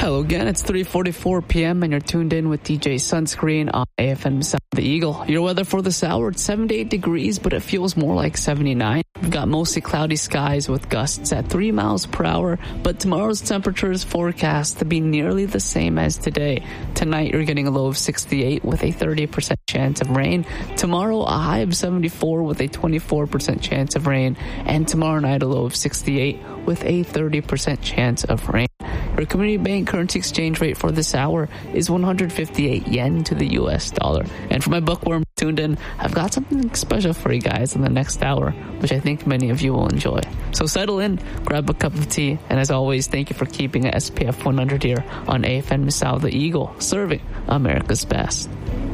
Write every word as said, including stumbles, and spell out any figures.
Hello again, it's three forty-four p.m. and you're tuned in with D J Sunscreen on A F M Sound the Eagle. Your weather for this hour, it's seventy-eight degrees, but it feels more like seventy-nine. We've got mostly cloudy skies with gusts at three miles per hour, but tomorrow's temperature is forecast to be nearly the same as today. Tonight, you're getting a low of sixty-eight with a thirty percent chance of rain. Tomorrow, a high of seventy-four with a twenty-four percent chance of rain. And tomorrow night, a low of sixty-eight with a thirty percent chance of rain. Your Community Bank currency exchange rate for this hour is one hundred fifty-eight yen to the U S dollar. And for my bookworm tuned in, I've got something special for you guys in the next hour, which I think many of you will enjoy. So settle in, grab a cup of tea, and as always, thank you for keeping S P F one hundred here on A F M Sound the Eagle, serving America's best.